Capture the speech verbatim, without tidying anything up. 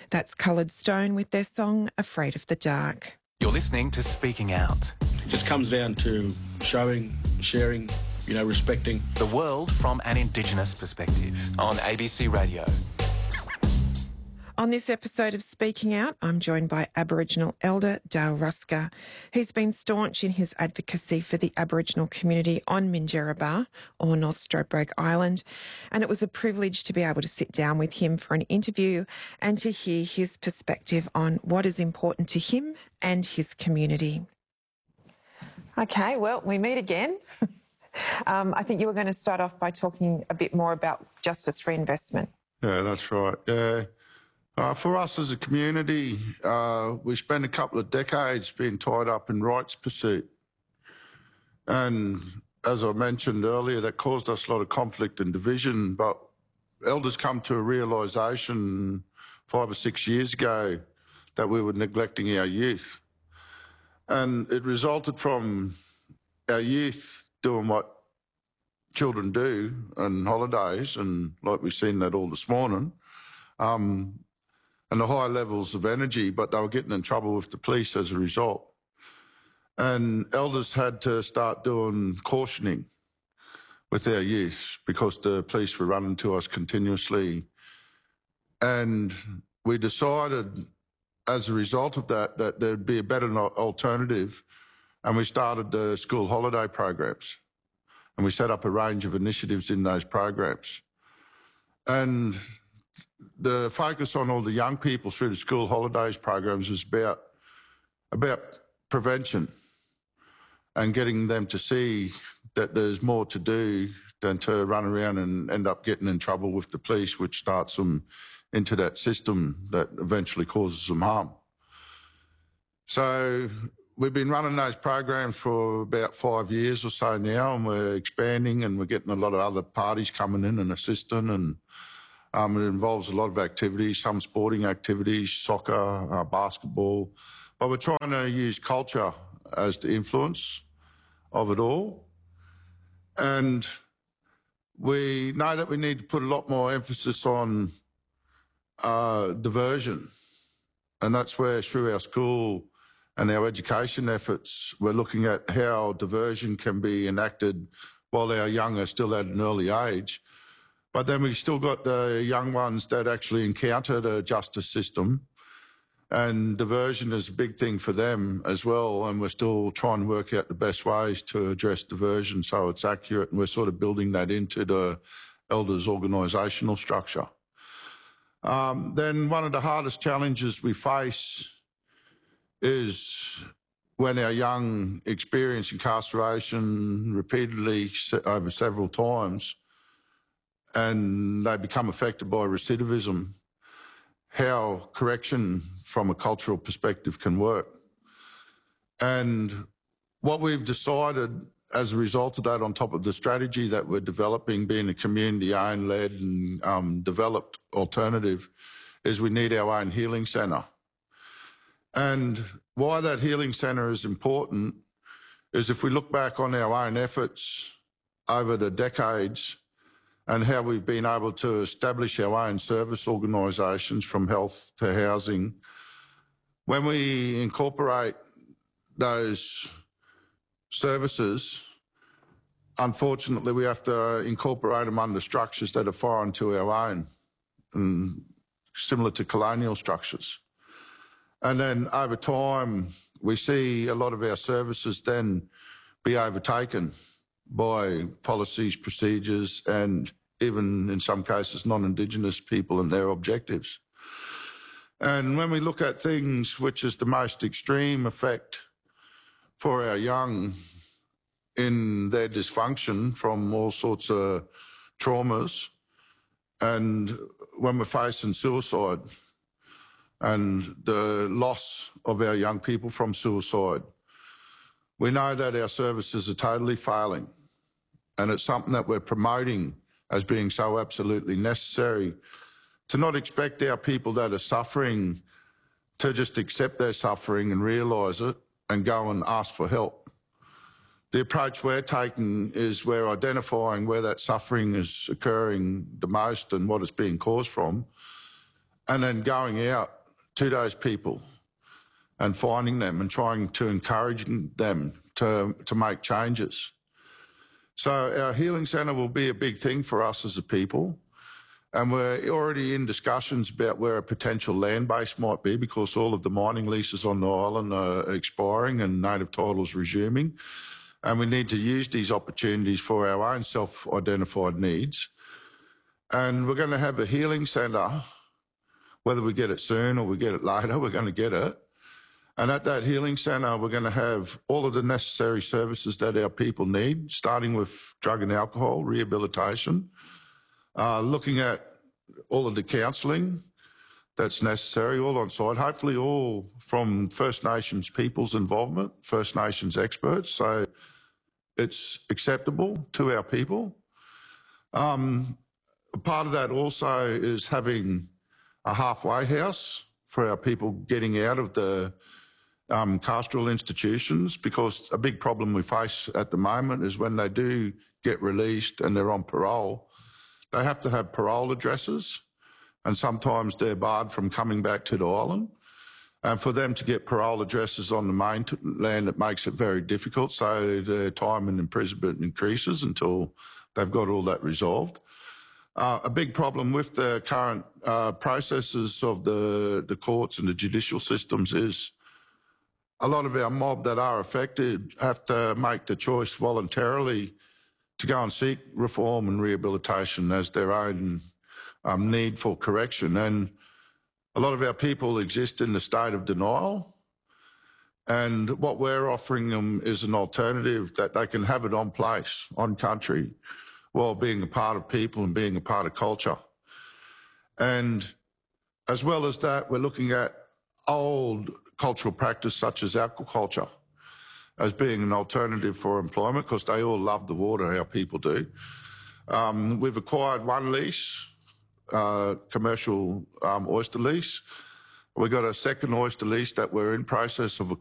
That's Coloured Stone with their song Afraid of the Dark. You're listening to Speaking Out. It just comes down to showing, sharing, you know, respecting. The world from an Indigenous perspective on A B C Radio. On this episode of Speaking Out, I'm joined by Aboriginal elder Dale Ruska, who's been staunch in his advocacy for the Aboriginal community on Minjerribah, or North Stradbroke Island, and it was a privilege to be able to sit down with him for an interview and to hear his perspective on what is important to him and his community. Okay, well, we meet again. um, I think you were going to start off by talking a bit more about justice reinvestment. Yeah, that's right. Yeah. Uh, for us as a community, uh, we spent a couple of decades being tied up in rights pursuit. And as I mentioned earlier, that caused us a lot of conflict and division. But elders come to a realisation five or six years ago that we were neglecting our youth. And it resulted from our youth doing what children do on holidays, and like we've seen that all this morning, um, and the high levels of energy, but they were getting in trouble with the police as a result. And elders had to start doing cautioning with their youth because the police were running to us continuously. And we decided as a result of that, that there'd be a better alternative. And we started the school holiday programs. And we set up a range of initiatives in those programs. And the focus on all the young people through the school holidays programs is about, about prevention and getting them to see that there's more to do than to run around and end up getting in trouble with the police, which starts them into that system that eventually causes them harm. So we've been running those programs for about five years or so now, and we're expanding, and we're getting a lot of other parties coming in and assisting, and Um, it involves a lot of activities, some sporting activities, soccer, uh, basketball. But we're trying to use culture as the influence of it all. And we know that we need to put a lot more emphasis on uh, diversion. And that's where, through our school and our education efforts, we're looking at how diversion can be enacted while our young are still at an early age. But then we've still got the young ones that actually encounter the justice system, and diversion is a big thing for them as well. And we're still trying to work out the best ways to address diversion so it's accurate, and we're sort of building that into the elders' organisational structure. Um, then one of the hardest challenges we face is when our young experience incarceration repeatedly over several times, and they become affected by recidivism, how correction from a cultural perspective can work. And what we've decided as a result of that, on top of the strategy that we're developing, being a community-owned, led and um, developed alternative, is we need our own healing centre. And why that healing centre is important is if we look back on our own efforts over the decades and how we've been able to establish our own service organisations from health to housing. When we incorporate those services, unfortunately, we have to incorporate them under structures that are foreign to our own, and similar to colonial structures. And then over time, we see a lot of our services then be overtaken by policies, procedures, and even in some cases non-Indigenous people and their objectives. And when we look at things which is the most extreme effect for our young in their dysfunction from all sorts of traumas, and when we're facing suicide and the loss of our young people from suicide, we know that our services are totally failing. And it's something that we're promoting as being so absolutely necessary, to not expect our people that are suffering to just accept their suffering and realise it and go and ask for help. The approach we're taking is we're identifying where that suffering is occurring the most and what it's being caused from, and then going out to those people and finding them and trying to encourage them to, to make changes. So our healing centre will be a big thing for us as a people. And we're already in discussions about where a potential land base might be, because all of the mining leases on the island are expiring and native title's resuming. And we need to use these opportunities for our own self-identified needs. And we're going to have a healing centre, whether we get it soon or we get it later, we're going to get it. And at that healing centre, we're going to have all of the necessary services that our people need, starting with drug and alcohol, rehabilitation, uh, looking at all of the counselling that's necessary, all on site, hopefully all from First Nations people's involvement, First Nations experts, so it's acceptable to our people. Um, part of that also is having a halfway house for our people getting out of the um, carceral institutions, because a big problem we face at the moment is when they do get released and they're on parole, they have to have parole addresses, and sometimes they're barred from coming back to the island. And for them to get parole addresses on the mainland, it makes it very difficult, so their time in imprisonment increases until they've got all that resolved. Uh, a big problem with the current uh, processes of the, the courts and the judicial systems is a lot of our mob that are affected have to make the choice voluntarily to go and seek reform and rehabilitation as their own um, need for correction. And a lot of our people exist in the state of denial. And what we're offering them is an alternative that they can have it on place, on country, while being a part of people and being a part of culture. And as well as that, we're looking at old cultural practice such as aquaculture as being an alternative for employment, because they all love the water, our people do. Um, we've acquired one lease, uh, commercial um, oyster lease. We've got a second oyster lease that we're in process of